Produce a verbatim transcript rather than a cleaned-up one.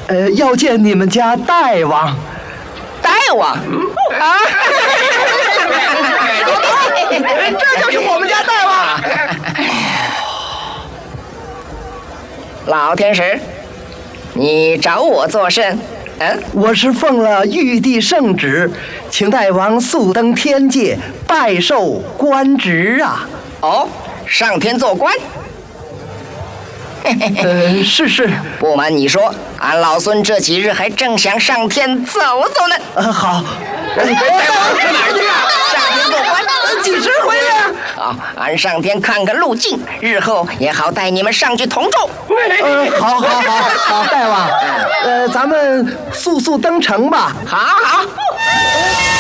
呃，要见你们家大王。 大王啊！ 这就是我们家大王。 老天使，你找我作甚？嗯， 我是奉了玉帝圣旨，请大王速登天界，拜受官职啊！ 哦，上天做官。 呃，是是。 不瞒你说，俺老孙这几日还正想上天走走呢。 呃，好。 大王去哪儿去啊？上天做官， 几时回来啊？ 好，俺上天看个路径，日后也好带你们上去同住。 呃，好，好，好，好，大王，呃，咱们速速登城吧。 好好。